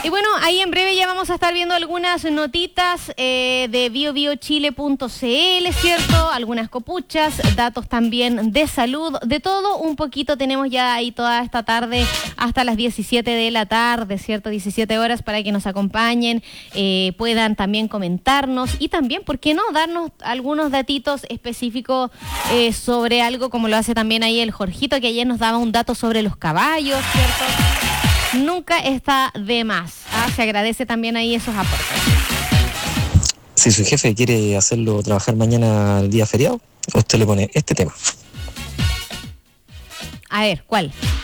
Y bueno, ahí en breve ya vamos a estar viendo algunas notitas de biobiochile.cl, ¿cierto? Algunas copuchas, datos también de salud, de todo un poquito tenemos ya ahí toda esta tarde hasta las 17 de la tarde, ¿cierto? 17 horas para que nos acompañen, puedan también comentarnos y también, ¿por qué no?, darnos algunos datitos específicos sobre algo como lo hace también ahí el Jorgito, que ayer nos daba un dato sobre los caballos, ¿cierto? Nunca está de más. Se agradece también ahí esos aportes. Si su jefe quiere hacerlo trabajar mañana el día feriado, usted le pone este tema. A ver, ¿cuál?